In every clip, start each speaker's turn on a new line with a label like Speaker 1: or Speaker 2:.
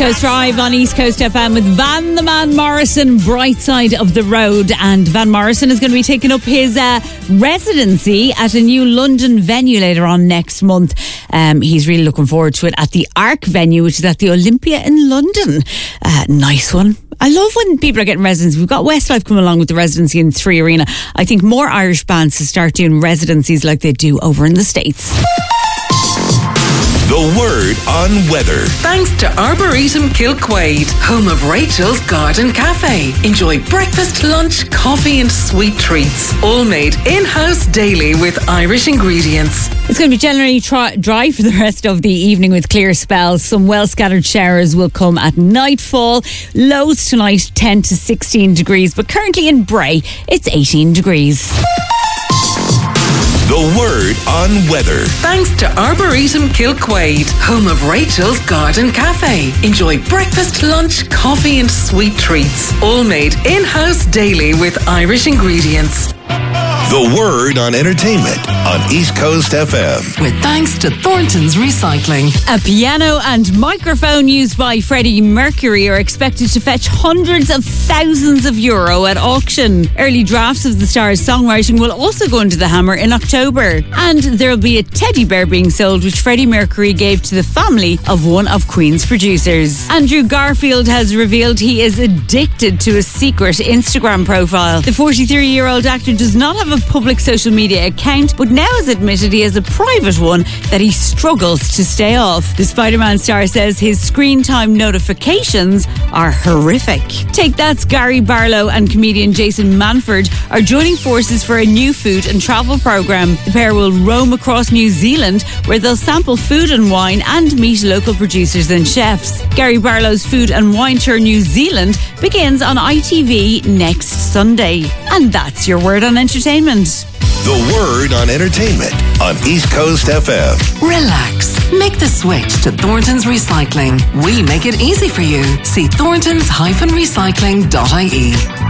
Speaker 1: Coast Drive on East Coast FM with Van the Man Morrison, Bright Side of the Road. And Van Morrison is going to be taking up his residency at a new London venue later on next month. He's really looking forward to it at the Arc venue, which is at the Olympia in London. Nice one. I love when people are getting residencies. We've got Westlife coming along with the residency in 3 Arena. I think more Irish bands to start doing residencies like they do over in the States.
Speaker 2: The Word on Weather.
Speaker 3: Thanks to Arboretum Kilquade, home of Rachel's Garden Cafe. Enjoy breakfast, lunch, coffee and sweet treats. All made in-house daily with Irish ingredients.
Speaker 1: It's going to be generally dry for the rest of the evening with clear spells. Some well-scattered showers will come at nightfall. Lows tonight 10 to 16 degrees, but currently in Bray it's 18 degrees.
Speaker 2: The Word on Weather.
Speaker 3: Thanks to Arboretum Kilquade, home of Rachel's Garden Cafe. Enjoy breakfast, lunch, coffee and sweet treats. All made in-house daily with Irish ingredients.
Speaker 2: The Word on Entertainment on East Coast FM.
Speaker 3: With thanks to Thornton's Recycling.
Speaker 1: A piano and microphone used by Freddie Mercury are expected to fetch hundreds of thousands of euro at auction. Early drafts of the star's songwriting will also go into the hammer in October. And there'll be a teddy bear being sold, which Freddie Mercury gave to the family of one of Queen's producers. Andrew Garfield has revealed he is addicted to a secret Instagram profile. The 43-year-old actor does not have a public social media account, but now has admitted he has a private one that he struggles to stay off. The Spider-Man star says his screen time notifications are horrific. Take That's Gary Barlow and comedian Jason Manford are joining forces for a new food and travel programme. The pair will roam across New Zealand, where they'll sample food and wine and meet local producers and chefs. Gary Barlow's Food and Wine Tour New Zealand begins on ITV next Sunday. And that's your Word on Entertainment.
Speaker 2: The Word on Entertainment on East Coast FM.
Speaker 3: Relax. Make the switch to Thornton's Recycling. We make it easy for you. See thorntons-recycling.ie.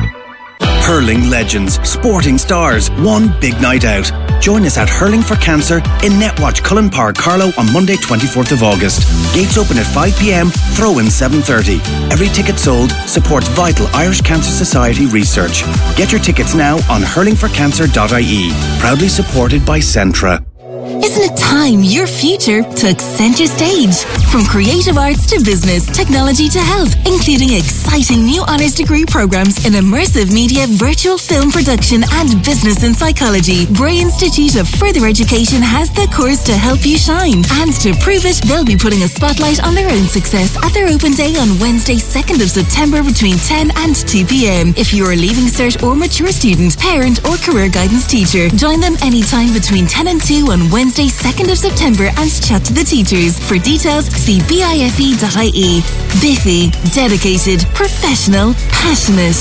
Speaker 4: Hurling legends, sporting stars, one big night out. Join us at Hurling for Cancer in Netwatch, Cullen Park, Carlow on Monday 24th of August. Gates open at 5pm, throw-in 7:30. Every ticket sold supports vital Irish Cancer Society research. Get your tickets now on hurlingforcancer.ie. Proudly supported by Centra.
Speaker 5: Isn't it time your future took centre stage? From creative arts to business, technology to health, including exciting new honours degree programmes in immersive media, virtual film production and business in psychology. Bray Institute of Further Education has the course to help you shine. And to prove it, they'll be putting a spotlight on their own success at their open day on Wednesday 2nd of September between 10 and 2pm. If you're a Leaving Cert or mature student, parent or career guidance teacher, join them anytime between 10 and 2 on Wednesday 2nd of September and chat to the teachers. For details, see bife.ie. Biffy, dedicated, professional, passionate.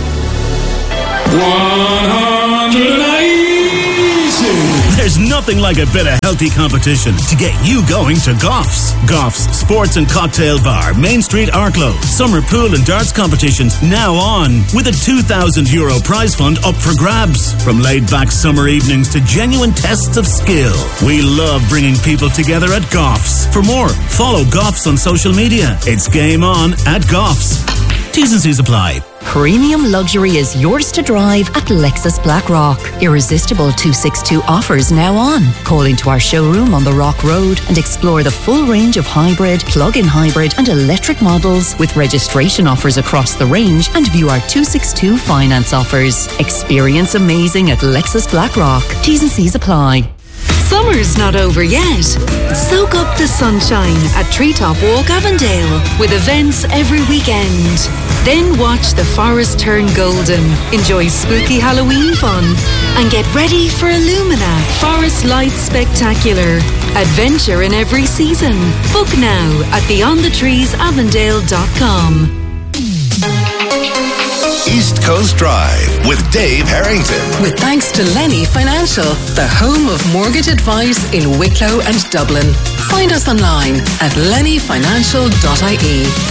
Speaker 6: 180. There's nothing like a bit of healthy competition to get you going to Goffs. Goffs Sports and Cocktail Bar, Main Street, Arklow. Summer pool and darts competitions now on, with a €2,000 prize fund up for grabs. From laid-back summer evenings to genuine tests of skill. We love bringing people together at Goffs. For more, follow Goffs on social media. It's game on at Goffs. T's and C's apply.
Speaker 7: Premium luxury is yours to drive at Lexus Blackrock. Irresistible 262 offers now on. Call into our showroom on the Rock Road and explore the full range of hybrid, plug-in hybrid and electric models with registration offers across the range and view our 262 finance offers. Experience amazing at Lexus Blackrock. T's and C's apply.
Speaker 8: Summer's not over yet. Soak up the sunshine at Treetop Walk Avondale with events every weekend. Then watch the forest turn golden, enjoy spooky Halloween fun and get ready for Illumina Forest Lights Spectacular. Adventure in every season. Book now at beyondthetreesavondale.com.
Speaker 2: East Coast Drive with Dave Harrington.
Speaker 3: With thanks to Lenny Financial, the home of mortgage advice in Wicklow and Dublin. Find us online at lennyfinancial.ie.